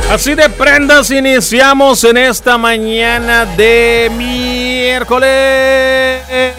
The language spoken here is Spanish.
Así de prendas iniciamos en esta mañana de miércoles.